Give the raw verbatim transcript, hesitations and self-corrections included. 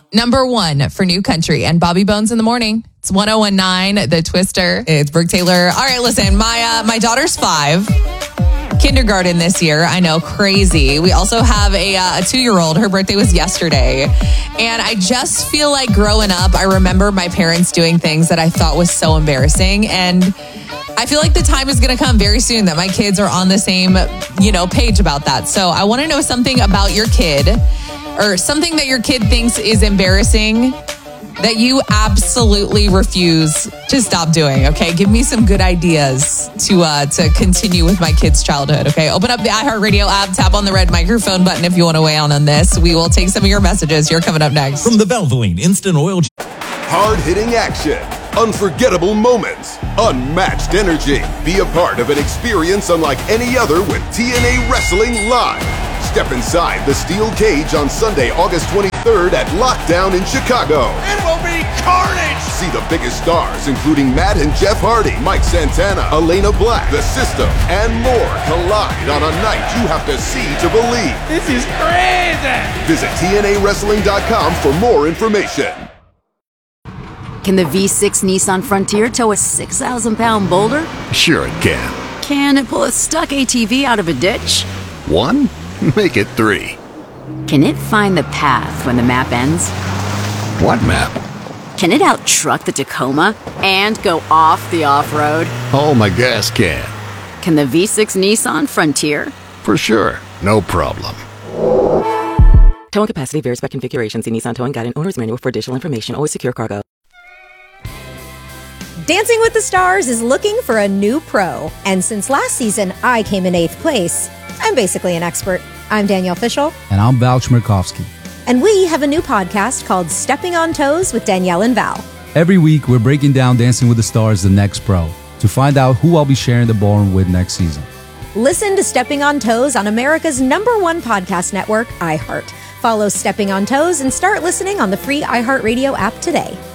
number one for New Country and Bobby Bones in the morning. It's one oh one nine, The Twister. It's Brooke Taylor. All right, listen, my uh, my daughter's five. Kindergarten this year. I know, crazy. We also have a, uh, a two-year-old. Her birthday was yesterday. And I just feel like growing up, I remember my parents doing things that I thought was so embarrassing. And I feel like the time is going to come very soon that my kids are on the same, you know, page about that. So I want to know something about your kid or something that your kid thinks is embarrassing that you absolutely refuse to stop doing, okay? Give me some good ideas to uh, to continue with my kid's childhood, okay? Open up the iHeartRadio app, tap on the red microphone button if you want to weigh in on this. We will take some of your messages. You're coming up next. From the Valvoline Instant Oil. Hard-hitting action, unforgettable moments, unmatched energy. Be a part of an experience unlike any other with T N A Wrestling Live. Step inside the steel cage on Sunday, August twenty-third at Lockdown in Chicago. It will be carnage! See the biggest stars, including Matt and Jeff Hardy, Mike Santana, Elena Black, The System, and more collide on a night you have to see to believe. This is crazy! Visit T N A wrestling dot com for more information. Can the V six Nissan Frontier tow a six thousand pound boulder? Sure it can. Can it pull a stuck A T V out of a ditch? One? Make it three. Can it find the path when the map ends? What map? Can it out-truck the Tacoma and go off the off-road? Oh, my gas can. Can the V six Nissan Frontier? For sure. No problem. Towing capacity varies by configuration. See Nissan Towing Guide and Owner's Manual for additional information. Always secure cargo. Dancing with the Stars is looking for a new pro. And since last season, I came in eighth place. I'm basically an expert. I'm Danielle Fishel. And I'm Val Chmerkovsky. And we have a new podcast called Stepping on Toes with Danielle and Val. Every week, we're breaking down Dancing with the Stars, the next pro, to find out who I'll be sharing the ballroom with next season. Listen to Stepping on Toes on America's number one podcast network, iHeart. Follow Stepping on Toes and start listening on the free iHeartRadio app today.